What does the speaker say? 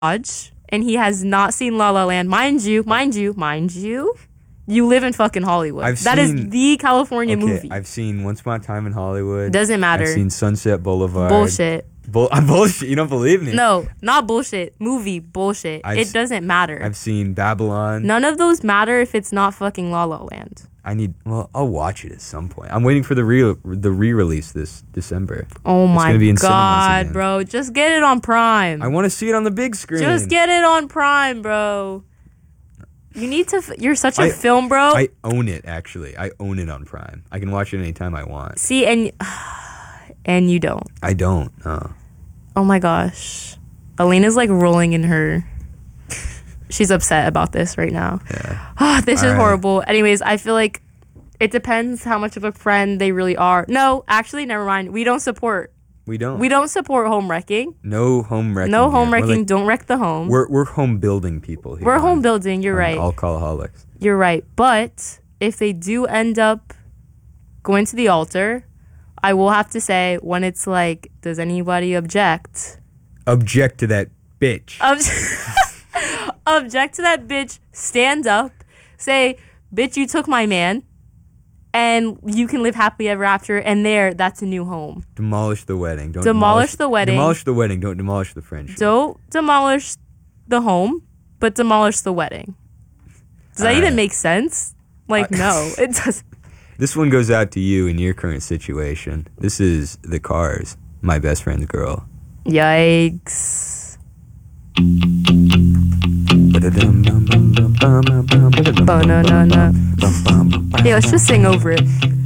Dodge, and he has not seen La La Land. Mind you, you live in fucking Hollywood. That is the California movie. I've seen Once Upon a Time in Hollywood. Doesn't matter. I've seen Sunset Boulevard. Bullshit. I'm bullshit. You don't believe me? No, not bullshit. Movie bullshit. It doesn't matter. I've seen Babylon. None of those matter if it's not fucking La La Land. I'll watch it at some point. I'm waiting for the re-release this December. Oh my It's God, bro. Just get it on Prime. I want to see it on the big screen. Just get it on Prime, bro. You need to... You're such a film bro. I own it, actually. I own it on Prime. I can watch it anytime I want. See, and you don't. I don't, no. Oh my gosh. Alina's like rolling in her... She's upset about this right now. Yeah. This is horrible. Anyways, I feel like it depends how much of a friend they really are. No, actually, never mind. We don't support. We don't. We don't support home wrecking. No home wrecking. No home wrecking. Don't wreck the home. We're home building people here. We're home building. You're right. Alcoholics. You're right. But if they do end up going to the altar, I will have to say, when it's like, does anybody object? Object to that bitch. Object to that bitch. Stand up. Say, bitch, you took my man. And you can live happily ever after. And that's a new home. Demolish the wedding. Don't demolish the wedding. Demolish the wedding. Don't demolish the friendship. Don't demolish the home, but demolish the wedding. Does that even make sense? Like, no, it doesn't. This one goes out to you in your current situation. This is The Cars, My Best Friend's Girl. Yikes. Yeah, let's just sing over it.